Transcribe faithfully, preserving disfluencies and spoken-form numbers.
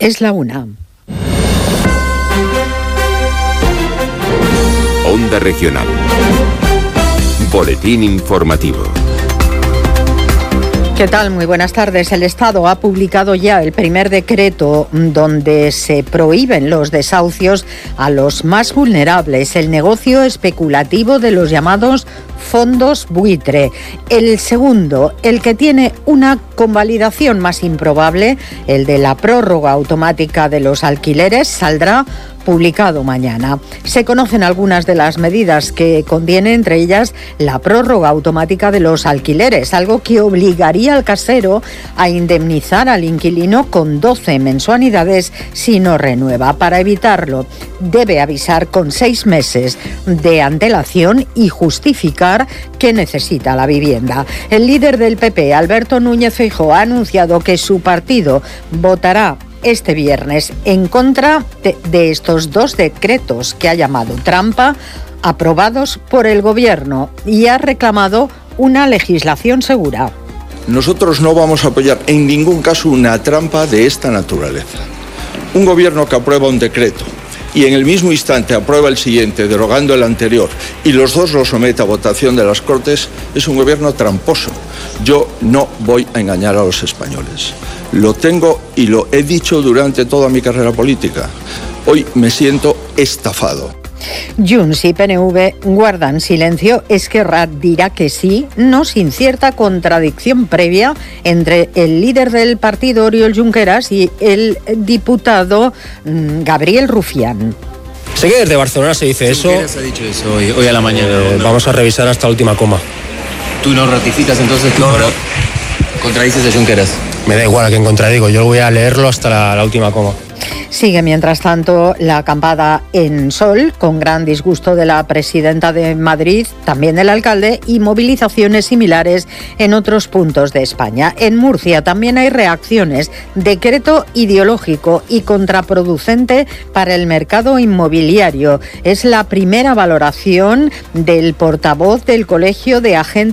Es la una. Onda Regional. Boletín informativo. ¿Qué tal? Muy buenas tardes. El Estado ha publicado ya el primer decreto donde se prohíben los desahucios a los más vulnerables, el negocio especulativo de los llamados fondos buitre. El segundo, el que tiene una convalidación más improbable, el de la prórroga automática de los alquileres, saldrá publicado mañana. Se conocen algunas de las medidas que contiene, entre ellas la prórroga automática de los alquileres, algo que obligaría al casero a indemnizar al inquilino con doce mensualidades si no renueva. Para evitarlo, debe avisar con seis meses de antelación y justificar que necesita la vivienda. El líder del P P, Alberto Núñez Feijóo, ha anunciado que su partido votará este viernes en contra de, de estos dos decretos que ha llamado trampa, aprobados por el Gobierno, y ha reclamado una legislación segura. Nosotros no vamos a apoyar en ningún caso una trampa de esta naturaleza. Un Gobierno que aprueba un decreto y en el mismo instante aprueba el siguiente, derogando el anterior, y los dos los somete a votación de las Cortes, es un Gobierno tramposo. Yo no voy a engañar a los españoles. Lo tengo y lo he dicho durante toda mi carrera política. Hoy me siento estafado. Junts y P N V guardan silencio. Esquerra dirá que sí, no sin cierta contradicción previa entre el líder del partido, Oriol Junqueras, y el diputado Gabriel Rufián. Sé que desde Barcelona se dice eso. Junqueras ha dicho eso hoy, hoy a la mañana. Eh, ¿no? Vamos a revisar hasta la última coma. ¿Tú no ratificas entonces que No, ahora no. contradices a Junqueras? Me da igual a quién contradigo, yo voy a leerlo hasta la, la última coma. Sigue, mientras tanto, la acampada en Sol, con gran disgusto de la presidenta de Madrid, también del alcalde, y movilizaciones similares en otros puntos de España. En Murcia también hay reacciones, decreto ideológico y contraproducente para el mercado inmobiliario. Es la primera valoración del portavoz del Colegio de Agentes